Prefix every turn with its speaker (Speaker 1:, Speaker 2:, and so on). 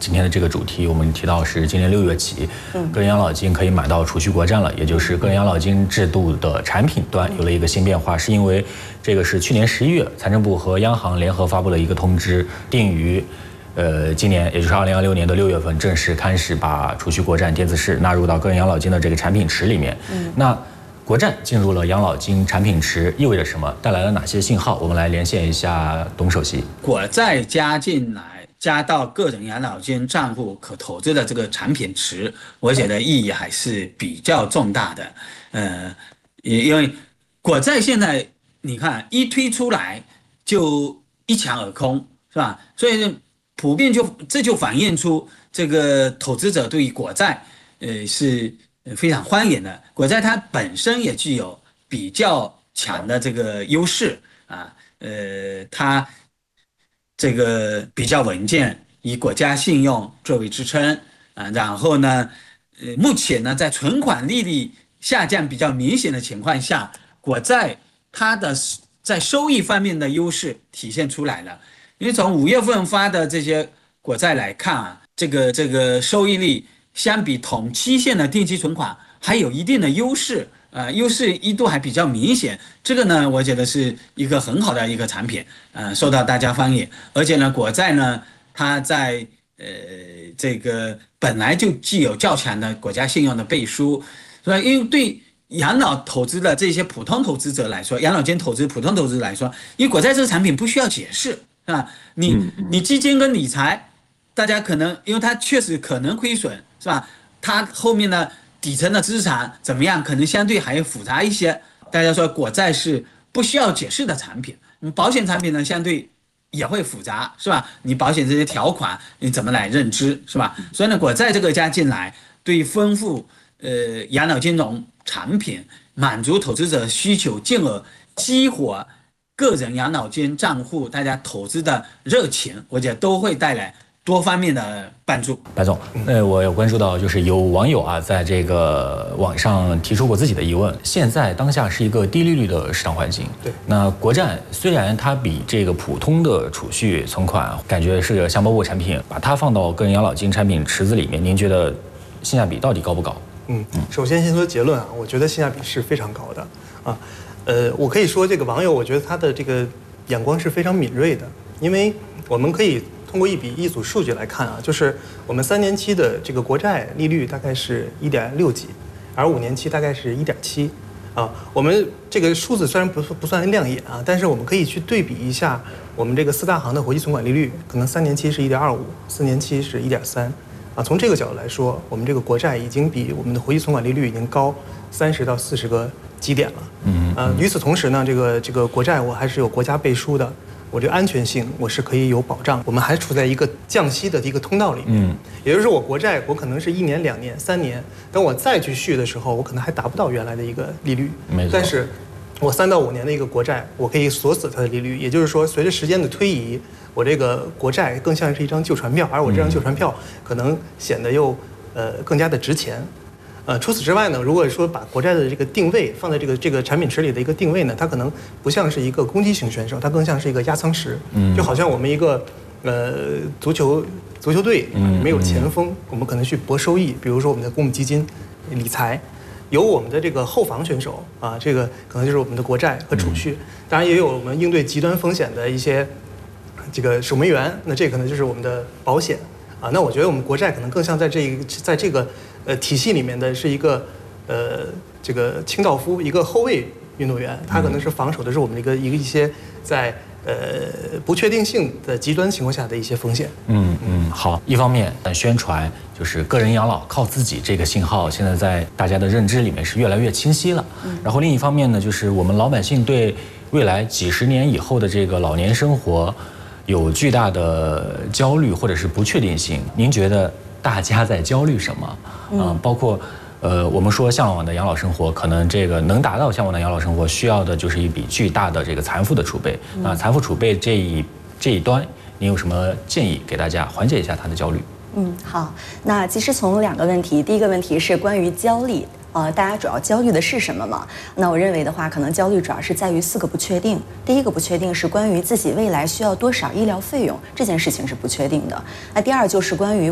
Speaker 1: 今天的这个主题，我们提到是今年6月起，个人养老金可以买到储蓄国债了，也就是个人养老金制度的产品端有了一个新变化，是因为这个是去年11月，财政部和央行联合发布了一个通知，定于今年也就是2026年的6月份正式开始把储蓄国债电子式纳入到个人养老金的这个产品池里面。那国债进入了养老金产品池意味着什么？带来了哪些信号？我们来连线一下董首席。
Speaker 2: 国债加进来，加到个人养老金账户可投资的这个产品池，我觉得意义还是比较重大的。因为国债现在你看一推出来就一抢而空，是吧？所以普遍这就反映出这个投资者对于国债是非常欢迎的。国债它本身也具有比较强的这个优势啊，它这个比较稳健，以国家信用作为支撑啊。然后呢，目前呢，在存款利率下降比较明显的情况下，国债它的在收益方面的优势体现出来了。因为从5月份发的这些国债来看啊，这个收益率相比同期限的定期存款还有一定的优势，优势一度还比较明显。这个呢，我觉得是一个很好的一个产品，受到大家欢迎。而且呢，国债呢，它在这个本来就具有较强的国家信用的背书，所以因为对养老投资的这些普通投资者来说，养老金投资普通投资者来说，因为国债这个产品不需要解释。你基金跟理财，大家可能因为它确实可能亏损，是吧？它后面的底层的资产怎么样，可能相对还复杂一些。大家说国债是不需要解释的产品，保险产品呢相对也会复杂，是吧？你保险这些条款你怎么来认知，是吧？所以呢，国债这个加进来，对丰富养老金融产品，满足投资者需求，进而激活个人养老金账户大家投资的热情，我觉得都会带来多方面的帮助。
Speaker 1: 白总，我有关注到，就是有网友在这个网上提出过自己的疑问。现在当下是一个低利率的市场环境，
Speaker 3: 对，
Speaker 1: 那国债虽然它比这个普通的储蓄存款感觉是个香饽饽产品，把它放到个人养老金产品池子里面，您觉得性价比到底高不高？
Speaker 3: 首先先说结论啊，我觉得性价比是非常高的啊。我可以说这个网友，我觉得他的这个眼光是非常敏锐的，因为我们可以通过一组数据来看啊，就是我们3年期的这个国债利率大概是1.6几，而5年期大概是1.7啊。我们这个数字虽然不算亮眼啊，但是我们可以去对比一下我们这个4大行的活期存款利率，可能3年期是1.25，4年期是1.3啊。从这个角度来说，我们这个国债已经比我们的活期存款利率已经高30到40个基点了。与此同时呢，这个国债我还是有国家背书的，我这个安全性我是可以有保障。我们还处在一个降息的一个通道里面，也就是说我国债我可能是1年、2年、3年，等我再去续的时候，我可能还达不到原来的一个利率。
Speaker 1: 没错。
Speaker 3: 但是我3到5年的一个国债，我可以锁死它的利率，也就是说随着时间的推移，我这个国债更像是一张旧船票，而我这张旧船票可能显得又更加的值钱。除此之外呢，如果说把国债的这个定位放在这个产品池里的一个定位呢，它可能不像是一个攻击型选手，它更像是一个压舱石。就好像我们一个足球队没有前锋，我们可能去搏收益，比如说我们的公募基金、理财，有我们的这个后防选手啊，这个可能就是我们的国债和储蓄，当然也有我们应对极端风险的一些这个守门员，那这可能就是我们的保险啊。那我觉得我们国债可能更像在这个体系里面的是一个这个清道夫，一个后卫运动员，他可能是防守的是我们一些在不确定性的极端情况下的一些风险。
Speaker 1: 好，一方面宣传就是个人养老靠自己这个信号，现在在大家的认知里面是越来越清晰了。然后另一方面呢，就是我们老百姓对未来几十年以后的这个老年生活有巨大的焦虑或者是不确定性。您觉得大家在焦虑什么？包括我们说向往的养老生活，可能这个能达到向往的养老生活，需要的就是一笔巨大的这个财富的储备。财富储备这一端，您有什么建议给大家缓解一下他的焦虑？
Speaker 4: 好，那其实从2个问题，第一个问题是关于焦虑。大家主要焦虑的是什么嘛？那我认为的话，可能焦虑主要是在于4个不确定。第一个不确定是关于自己未来需要多少医疗费用，这件事情是不确定的。那第二就是关于